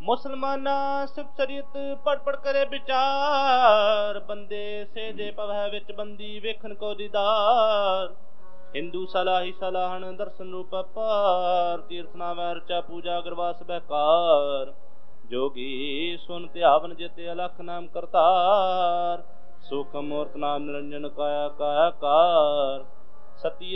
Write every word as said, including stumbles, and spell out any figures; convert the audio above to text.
मुसलमाना सिर्फ शरीयत पढ़ पढ़ करे विचार, बंदे से जे पवै विच बंदी वेखन को दीदार। हिंदू सलाही सलाहन दर्शन रूप पार, तीर्थ नावै रचा पूजा गरवास बेकार। जोगी सुन ध्यावन जित अलख नाम करतार, सूखम मूर्त नाम निरंजन काया काया कार। सती